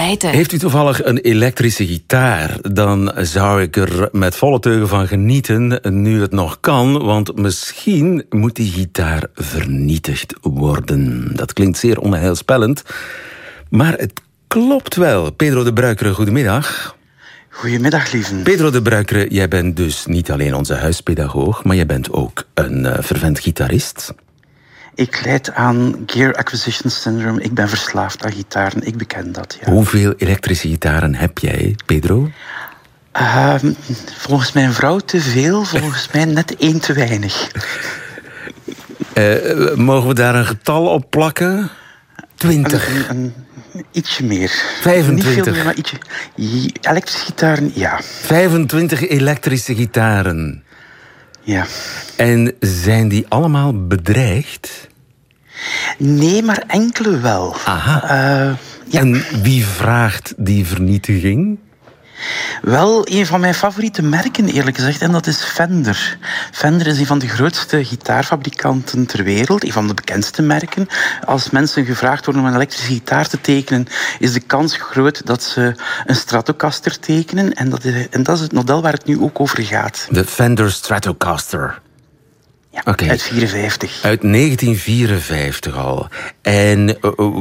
feiten. Heeft u toevallig een elektrische gitaar? Dan zou ik er met volle teugen van genieten, nu het nog kan. Want misschien moet die gitaar vernietigd worden. Dat klinkt zeer onheilspellend. Maar het klopt wel. Pedro de Bruikere, goedemiddag. Goedemiddag, lieve. Pedro de Bruikere, jij bent dus niet alleen onze huispedagoog, maar jij bent ook een fervent gitarist. Ik lijd aan Gear Acquisition Syndrome. Ik ben verslaafd aan gitaren. Ik beken dat, ja. Hoeveel elektrische gitaren heb jij, Pedro? Volgens mijn vrouw te veel, volgens mij net 1 te weinig. Mogen we daar een getal op plakken? 20. Ietsje meer. 25. Niet veel meer, maar ietsje. Elektrische gitaren, ja. 25 elektrische gitaren. Ja. En zijn die allemaal bedreigd? Nee, maar enkele wel. Aha. Ja. En wie vraagt die vernietiging? Wel, een van mijn favoriete merken, eerlijk gezegd, en dat is Fender. Fender is een van de grootste gitaarfabrikanten ter wereld, een van de bekendste merken. Als mensen gevraagd worden om een elektrische gitaar te tekenen, is de kans groot dat ze een Stratocaster tekenen. En dat is het model waar het nu ook over gaat. De Fender Stratocaster. Ja, Okay. uit 54. Uit 1954 al. En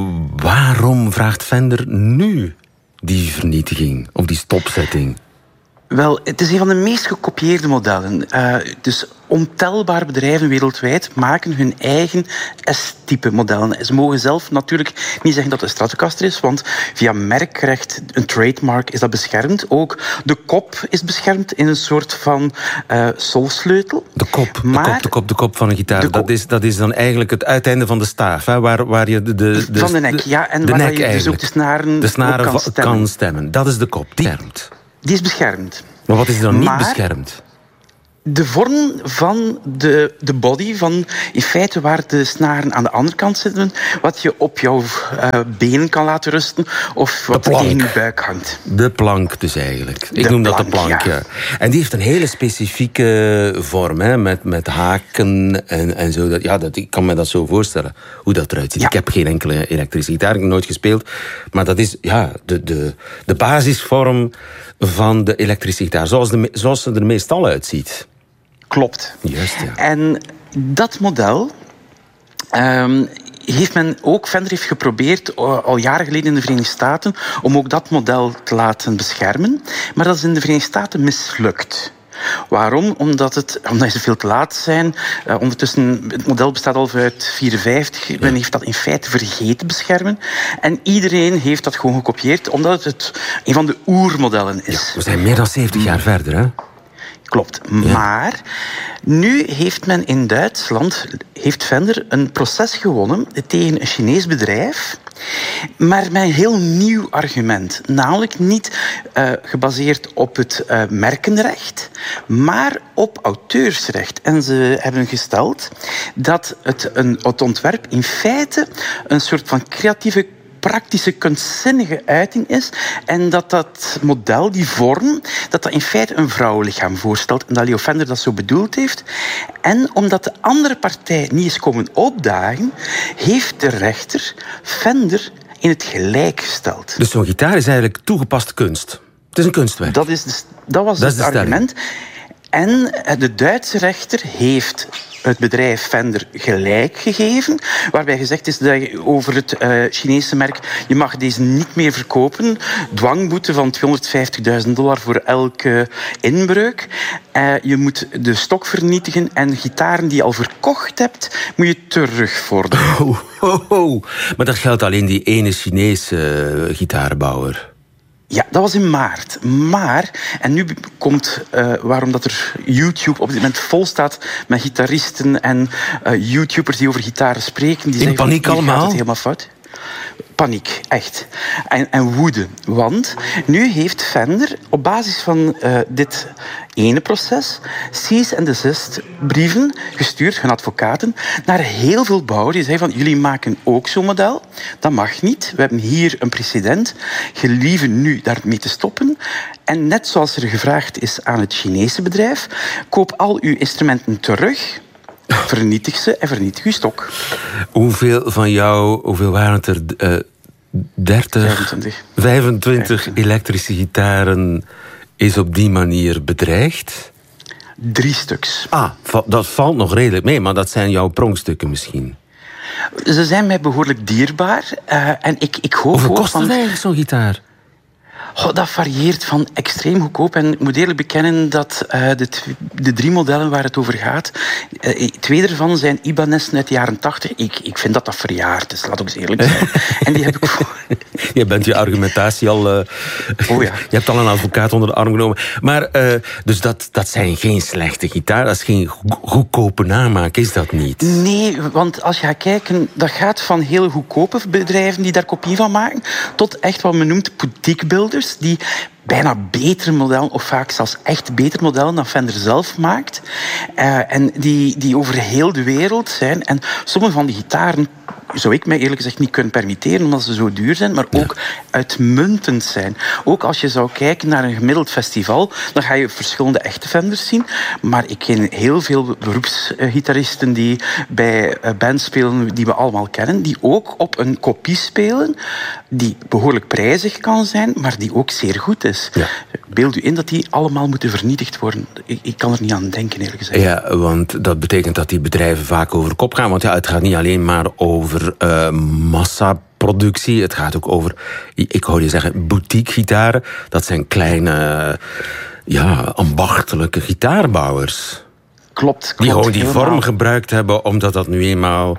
waarom vraagt Fender nu die vernietiging of die stopzetting? Wel, het is een van de meest gekopieerde modellen. Dus ontelbare bedrijven wereldwijd maken hun eigen S-type modellen. Ze mogen zelf natuurlijk niet zeggen dat het een Stratocaster is, want via merkrecht, een trademark, is dat beschermd. Ook de kop is beschermd in een soort van solsleutel. De kop van een gitaar. Dat is dan eigenlijk het uiteinde van de staaf, hè? Waar je van de nek, ja. En de waar nek je dus ook de snaren kan stemmen. Dat is de kop, die beschermt. Die is beschermd. Maar wat is er dan niet beschermd? De vorm van de body, van in feite waar de snaren aan de andere kant zitten, wat je op jouw benen kan laten rusten of wat tegen je buik hangt. De plank dus eigenlijk. Ik noem dat de plank, ja. En die heeft een hele specifieke vorm, hè, met haken en zo. Ik kan me dat zo voorstellen, hoe dat eruit ziet. Ja. Ik heb geen enkele elektrische gitaar, ik heb nooit gespeeld. Maar dat is de basisvorm van de elektrische gitaar, zoals ze er meestal uitziet. Klopt. Juist, ja. En dat model Fender heeft geprobeerd al jaren geleden in de Verenigde Staten om ook dat model te laten beschermen. Maar dat is in de Verenigde Staten mislukt. Waarom? Omdat ze veel te laat zijn. Ondertussen, het model bestaat al uit 1954. Men heeft dat in feite vergeten beschermen. En iedereen heeft dat gewoon gekopieerd, omdat het een van de oermodellen is. Ja, we zijn meer dan 70 jaar verder, hè? Klopt. Ja. Maar nu heeft men in Duitsland, heeft Fender een proces gewonnen tegen een Chinees bedrijf, maar met een heel nieuw argument. Namelijk niet gebaseerd op het merkenrecht, maar op auteursrecht. En ze hebben gesteld dat het ontwerp in feite een soort van creatieve, praktische, kunstzinnige uiting is. En dat model, die vorm, dat in feite een vrouwenlichaam voorstelt. En dat Leo Fender dat zo bedoeld heeft. En omdat de andere partij niet is komen opdagen, heeft de rechter Fender in het gelijk gesteld. Dus zo'n gitaar is eigenlijk toegepaste kunst. Het is een kunstwerk. Dat was het argument. En de Duitse rechter heeft het bedrijf Fender gelijk gegeven, waarbij gezegd is dat je over het Chinese merk, je mag deze niet meer verkopen, dwangboete van $250.000 voor elke inbreuk. Je moet de stok vernietigen en gitaren die je al verkocht hebt, moet je terugvorderen. Maar dat geldt alleen die ene Chinese gitarenbouwer. Ja, dat was in maart. Maar, en nu komt waarom dat er YouTube op dit moment vol staat met gitaristen en YouTubers die over gitaren spreken. Die in paniek allemaal? Gaat het helemaal fout. Paniek, echt. En woede. Want nu heeft Fender op basis van dit ene proces cease and desist brieven gestuurd, hun advocaten, naar heel veel bouwers die zeiden van, jullie maken ook zo'n model. Dat mag niet. We hebben hier een precedent. Gelieve nu daarmee te stoppen. En net zoals er gevraagd is aan het Chinese bedrijf, koop al uw instrumenten terug, vernietig ze en vernietig uw stok. Hoeveel waren het er 25 elektrische gitaren is op die manier bedreigd? 3 stuks. Dat valt nog redelijk mee, maar dat zijn jouw pronkstukken misschien. Ze zijn mij behoorlijk dierbaar. En ik hoop Hoeveel ook kost het eigenlijk zo'n gitaar? Dat varieert van extreem goedkoop. En ik moet eerlijk bekennen dat de 3 modellen waar het over gaat, 2 ervan zijn Ibanessen uit de jaren 80. Ik vind dat verjaard is, laat ook eens eerlijk zijn. En die heb ik Je bent je argumentatie al... Oh ja. Je hebt al een advocaat onder de arm genomen. Maar, dus dat zijn geen slechte gitaar. Dat is geen goedkope namaak, is dat niet? Nee, want als je gaat kijken, dat gaat van hele goedkope bedrijven die daar kopie van maken, tot echt wat men noemt boutique builders, die bijna betere modellen, of vaak zelfs echt betere modellen dan Fender zelf maakt. En die over heel de wereld zijn. En sommige van die gitaren zou ik mij eerlijk gezegd niet kunnen permitteren, omdat ze zo duur zijn, maar ook uitmuntend zijn. Ook als je zou kijken naar een gemiddeld festival, dan ga je verschillende echte Fenders zien. Maar ik ken heel veel beroepsgitaristen die bij bands spelen die we allemaal kennen, die ook op een kopie spelen, die behoorlijk prijzig kan zijn, maar die ook zeer goed is. Ja. Beeld u in dat die allemaal moeten vernietigd worden. Ik kan er niet aan denken, eerlijk gezegd. Ja, want dat betekent dat die bedrijven vaak over kop gaan. Want het gaat niet alleen maar over massaproductie. Het gaat ook over, ik hoor je zeggen, boutique gitaren. Dat zijn kleine, ambachtelijke gitaarbouwers. Klopt. Die gewoon die vorm gebruikt hebben, omdat dat nu eenmaal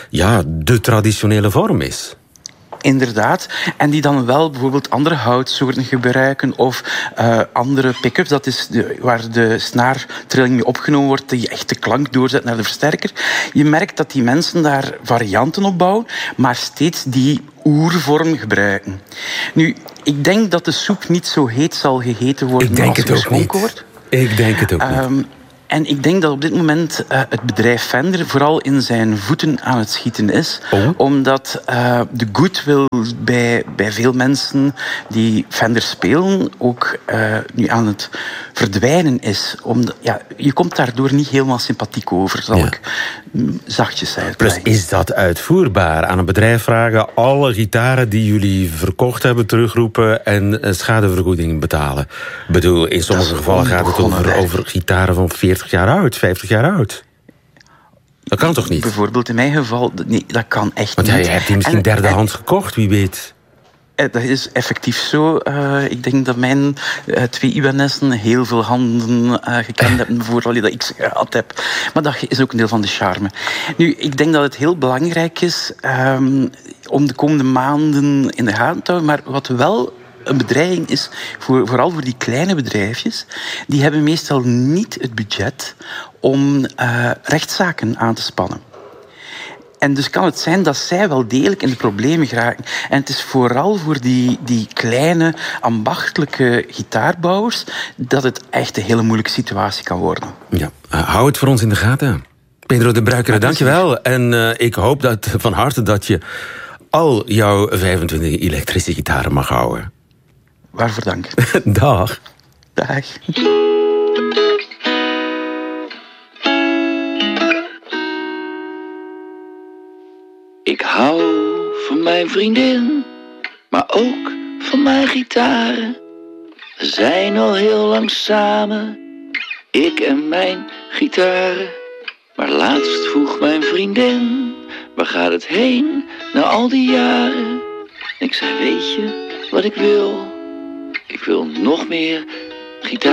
de traditionele vorm is. Inderdaad. En die dan wel bijvoorbeeld andere houtsoorten gebruiken of andere pick-ups. Dat is waar de snaartrilling mee opgenomen wordt, die echt de klank doorzet naar de versterker. Je merkt dat die mensen daar varianten op bouwen, maar steeds die oervorm gebruiken. Nu, ik denk dat de soep niet zo heet zal gegeten worden als er geschonken wordt. Ik denk het ook niet. En ik denk dat op dit moment het bedrijf Fender vooral in zijn voeten aan het schieten is. Omdat de goodwill bij veel mensen die Fender spelen ook nu aan het verdwijnen is. Je komt daardoor niet helemaal sympathiek over, zal ik zachtjes uitbrengen. Plus, is dat uitvoerbaar? Aan een bedrijf vragen alle gitaren die jullie verkocht hebben terugroepen en schadevergoeding betalen? Ik bedoel, in sommige gevallen gaat het over gitaren van 40 jaar oud, 50 jaar oud. Dat kan toch niet? Bijvoorbeeld in mijn geval, nee, dat kan echt niet. Want je hebt die misschien derdehands gekocht, wie weet. Dat is effectief zo. Ik denk dat mijn 2 Ibanessen heel veel handen gekend hebben voordat ik ze gehad heb. Maar dat is ook een deel van de charme. Nu, ik denk dat het heel belangrijk is om de komende maanden in de gaten te houden. Maar wat wel een bedreiging is, vooral voor die kleine bedrijfjes, die hebben meestal niet het budget om rechtszaken aan te spannen. En dus kan het zijn dat zij wel degelijk in de problemen geraken. En het is vooral voor die kleine, ambachtelijke gitaarbouwers dat het echt een hele moeilijke situatie kan worden. Ja, hou het voor ons in de gaten. Pedro de Bruikere, dankjewel. En ik hoop van harte dat je al jouw 25 elektrische gitaren mag houden. Waarvoor dank. Dag. Dag. Ik hou van mijn vriendin, maar ook van mijn gitaren. We zijn al heel lang samen, ik en mijn gitaren. Maar laatst vroeg mijn vriendin, waar gaat het heen na al die jaren? Ik zei, weet je wat ik wil? Ik wil nog meer gitaar.